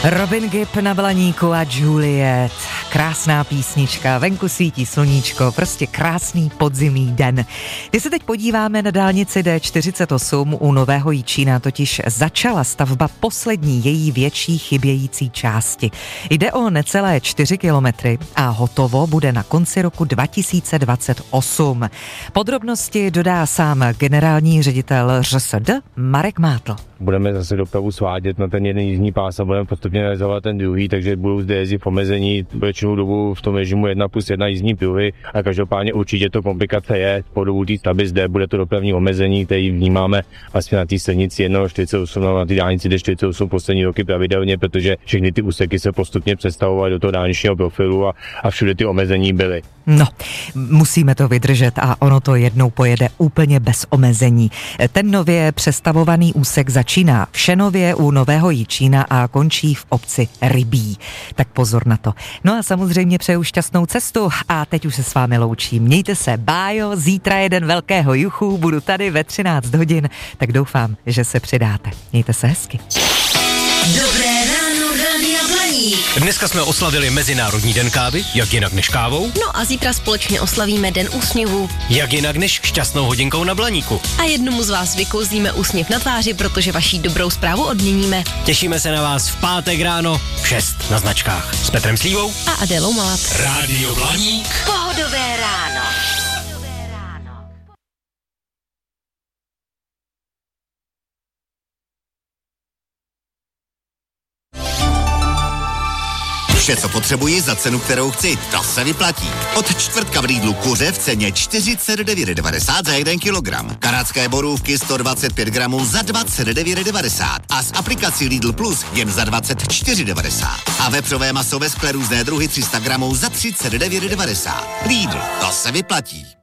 Robin Gibb na Blaníku a Juliet. Krásná písnička, venku svítí sluníčko, prostě krásný podzimní den. Když se teď podíváme na dálnici D48 u Nového Jičína, totiž začala stavba poslední její větší chybějící části. Jde o necelé 4 kilometry a hotovo bude na konci roku 2028. Podrobnosti dodá sám generální ředitel ŘSD Marek Mátl. Budeme zase dopravu svádět na ten jeden jízdní pás a budeme postupně realizovat ten druhý, takže budou zde jezdit v omezení většinou dobu v tom režimu 1+1 jízdní pruhy a každopádně určitě to komplikace je. Po dobu té stavby zde bude to dopravní omezení, který vnímáme vlastně na té silnici 148 na té dálnici D48 poslední roky pravidelně, protože všechny ty úseky se postupně přestavovaly do toho dálničního profilu a všude ty omezení byly. No, musíme to vydržet a ono to jednou pojede úplně bez omezení. Ten nově přestavovaný úsek začíná v Šenově u Nového Jičína a končí v obci Rybí. Tak pozor na to. No a samozřejmě přeju šťastnou cestu a teď už se s vámi loučím. Mějte se, bájo, zítra jeden velkého juchu, budu tady ve 13 hodin, tak doufám, že se přidáte. Mějte se hezky. Dobré ráno, Rádia Blaník. Dneska jsme oslavili Mezinárodní den kávy, jak jinak než kávou. No a zítra společně oslavíme Den úsměvů. Jak jinak než šťastnou hodinkou na Blaníku. A jednomu z vás vykouzlíme úsměv na tváři, protože vaší dobrou zprávu odměníme. Těšíme se na vás v pátek ráno v 6 na značkách. S Petrem Slívou A Adélou Malat. Rádio Blaník. Pohodové ráno. Vše, co potřebuji za cenu, kterou chci, to se vyplatí. Od čtvrtka v Lidlu kuře v ceně 49,90 za 1 kilogram. Kanadské borůvky 125 gramů za 29,90 a s aplikací Lidl Plus jen za 24,90. A vepřové maso ve skle různé druhy 300 gramů za 39,90. Lidl, to se vyplatí.